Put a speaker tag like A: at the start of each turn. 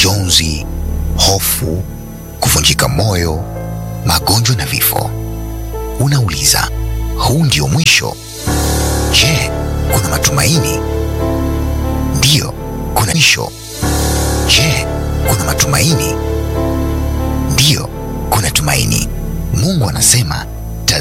A: majonzi, hofu, kuvunjika moyo, magonjwa na vifo. Unauliza, huu ndio mwisho? Je, kuna matumaini? Ndiyo, kuna mwisho. Je, kuna matumaini? Ndiyo, kuna tumaini. Mungu anasema